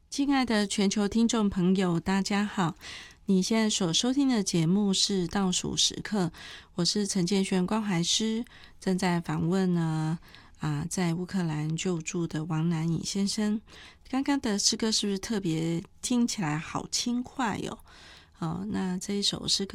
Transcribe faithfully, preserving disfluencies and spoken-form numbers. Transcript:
亲爱的全球听众朋友，大家好！你现在所收听的节目是倒数时刻，我是陈建轩关怀师，正在访问呢啊，在乌克兰救助的王南颖先生。刚刚的诗歌是不是特别听起来好轻快哦？哦，那这一首诗歌